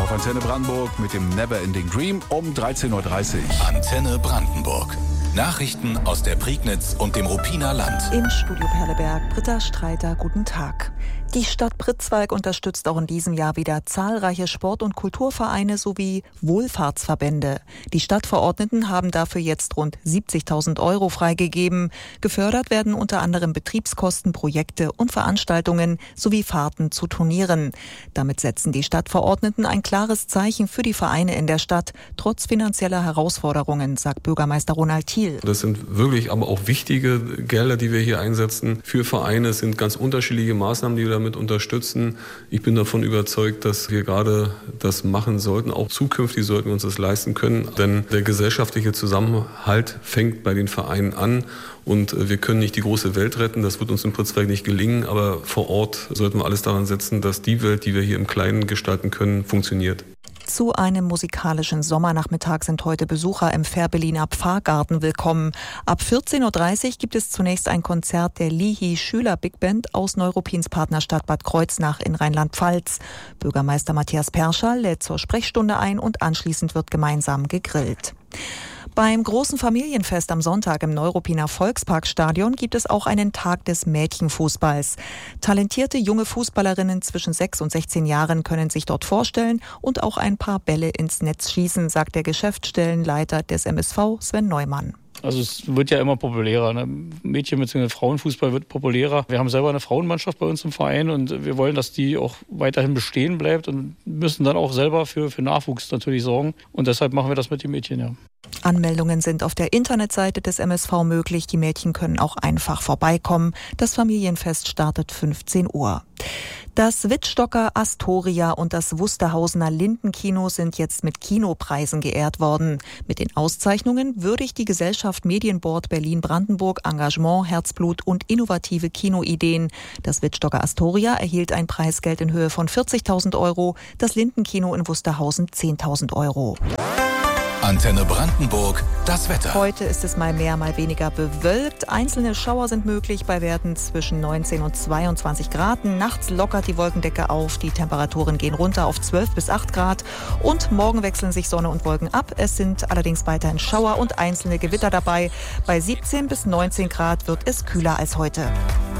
auf Antenne Brandenburg mit dem Neverending Dream um 13.30 Uhr. Antenne Brandenburg. Nachrichten aus der Prignitz und dem Ruppiner Land. Im Studio Perleberg, Britta Streiter, guten Tag. Die Stadt Pritzwalk unterstützt auch in diesem Jahr wieder zahlreiche Sport- und Kulturvereine sowie Wohlfahrtsverbände. Die Stadtverordneten haben dafür jetzt rund 70.000 Euro freigegeben. Gefördert werden unter anderem Betriebskosten, Projekte und Veranstaltungen sowie Fahrten zu Turnieren. Damit setzen die Stadtverordneten ein klares Zeichen für die Vereine in der Stadt, trotz finanzieller Herausforderungen, sagt Bürgermeister Ronald Thiel. Das sind wirklich aber auch wichtige Gelder, die wir hier einsetzen für Vereine. Es sind ganz unterschiedliche Maßnahmen, die wir damit unterstützen. Ich bin davon überzeugt, dass wir gerade das machen sollten. Auch zukünftig sollten wir uns das leisten können. Denn der gesellschaftliche Zusammenhalt fängt bei den Vereinen an. Und wir können nicht die große Welt retten. Das wird uns in Pritzwalk nicht gelingen. Aber vor Ort sollten wir alles daran setzen, dass die Welt, die wir hier im Kleinen gestalten können, funktioniert. Zu einem musikalischen Sommernachmittag sind heute Besucher im Fährberliner Pfarrgarten willkommen. Ab 14.30 Uhr gibt es zunächst ein Konzert der Lihi Schüler Big Band aus Neuruppins Partnerstadt Bad Kreuznach in Rheinland-Pfalz. Bürgermeister Matthias Perschal lädt zur Sprechstunde ein und anschließend wird gemeinsam gegrillt. Beim großen Familienfest am Sonntag im Neuruppiner Volksparkstadion gibt es auch einen Tag des Mädchenfußballs. Talentierte junge Fußballerinnen zwischen 6 und 16 Jahren können sich dort vorstellen und auch ein paar Bälle ins Netz schießen, sagt der Geschäftsstellenleiter des MSV, Sven Neumann. Also es wird ja immer populärer. Ne? Mädchen- bzw. Frauenfußball wird populärer. Wir haben selber eine Frauenmannschaft bei uns im Verein und wir wollen, dass die auch weiterhin bestehen bleibt und müssen dann auch selber für Nachwuchs natürlich sorgen. Und deshalb machen wir das mit den Mädchen, ja. Anmeldungen sind auf der Internetseite des MSV möglich. Die Mädchen können auch einfach vorbeikommen. Das Familienfest startet 15 Uhr. Das Wittstocker Astoria und das Wusterhausener Lindenkino sind jetzt mit Kinopreisen geehrt worden. Mit den Auszeichnungen würdigt die Gesellschaft Medienboard Berlin-Brandenburg Engagement, Herzblut und innovative Kinoideen. Das Wittstocker Astoria erhielt ein Preisgeld in Höhe von 40.000 Euro, das Lindenkino in Wusterhausen 10.000 Euro. Antenne Brandenburg, das Wetter. Heute ist es mal mehr, mal weniger bewölkt. Einzelne Schauer sind möglich bei Werten zwischen 19 und 22 Grad. Nachts lockert die Wolkendecke auf. Die Temperaturen gehen runter auf 12 bis 8 Grad. Und morgen wechseln sich Sonne und Wolken ab. Es sind allerdings weiterhin Schauer und einzelne Gewitter dabei. Bei 17 bis 19 Grad wird es kühler als heute.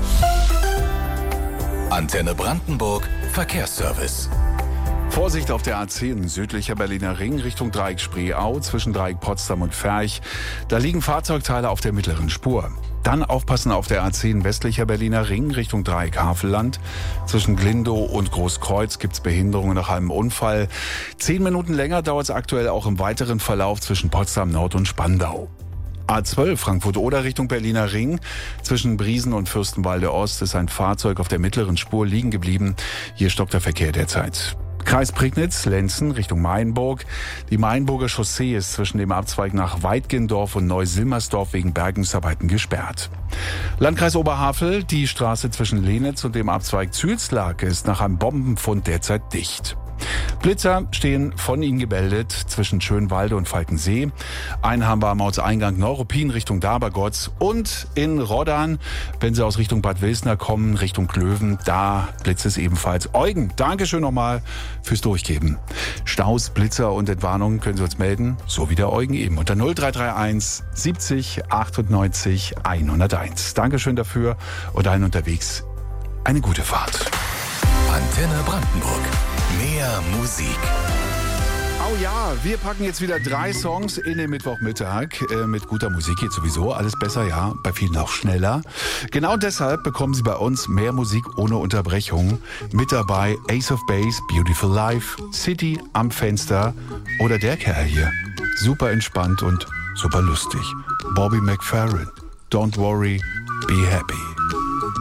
Antenne Brandenburg, Verkehrsservice. Vorsicht auf der A10, südlicher Berliner Ring Richtung Dreieck Spreeau, zwischen Dreieck Potsdam und Ferch. Da liegen Fahrzeugteile auf der mittleren Spur. Dann aufpassen auf der A10 westlicher Berliner Ring Richtung Dreieck Havelland. Zwischen Glindow und Großkreuz gibt's Behinderungen nach einem Unfall. 10 Minuten länger dauert es aktuell auch im weiteren Verlauf zwischen Potsdam Nord und Spandau. A12 Frankfurt-Oder Richtung Berliner Ring. Zwischen Briesen und Fürstenwalde Ost ist ein Fahrzeug auf der mittleren Spur liegen geblieben. Hier stockt der Verkehr derzeit. Kreis Prignitz, Lenzen Richtung Mainburg. Die Mainburger Chaussee ist zwischen dem Abzweig nach Weitgendorf und Neusilmersdorf wegen Bergungsarbeiten gesperrt. Landkreis Oberhavel, die Straße zwischen Lenitz und dem Abzweig Zülzlake ist nach einem Bombenfund derzeit dicht. Blitzer stehen von ihnen gemeldet zwischen Schönwalde und Falkensee. Einen haben wir am Ortseingang Neuruppin Richtung Dabergotz und in Roddern, wenn Sie aus Richtung Bad Wilsner kommen, Richtung Klöven, da blitzt es ebenfalls. Eugen, Dankeschön nochmal fürs Durchgeben. Staus, Blitzer und Entwarnungen können Sie uns melden, so wie der Eugen eben, unter 0331 70 98 101. Dankeschön dafür und allen unterwegs eine gute Fahrt. Antenne Brandenburg. Mehr Musik. Oh ja, wir packen jetzt wieder 3 Songs in den Mittwochmittag. Mit guter Musik geht sowieso alles besser, ja, bei vielen auch schneller. Genau deshalb bekommen Sie bei uns mehr Musik ohne Unterbrechung. Mit dabei Ace of Base, Beautiful Life, City am Fenster oder der Kerl hier. Super entspannt und super lustig. Bobby McFerrin, Don't Worry, Be Happy.